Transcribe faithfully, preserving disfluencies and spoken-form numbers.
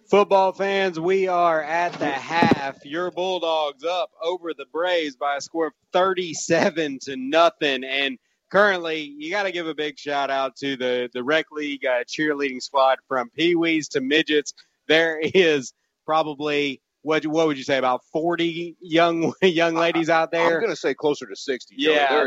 Football fans, we are at the half. Your Bulldogs up over the Braves by a score of thirty-seven to nothing. And currently, you got to give a big shout out to the, the rec league uh, cheerleading squad from peewees to midgets. There is probably, what, what would you say, about forty young young ladies out there? I'm going to say closer to sixty. Yeah. Joey.